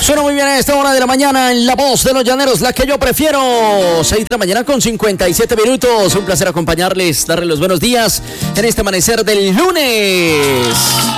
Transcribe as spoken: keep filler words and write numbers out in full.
Suena muy bien a esta hora de la mañana en La Voz de los Llaneros, la que yo prefiero. seis de la mañana con cincuenta y siete minutos. Un placer acompañarles, darles los buenos días en este amanecer del lunes.